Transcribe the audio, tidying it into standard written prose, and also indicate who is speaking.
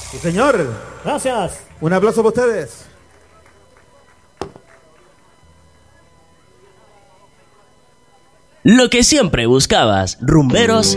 Speaker 1: Sí, señor.
Speaker 2: Gracias.
Speaker 1: Un aplauso para ustedes.
Speaker 3: Lo que siempre buscabas, rumberos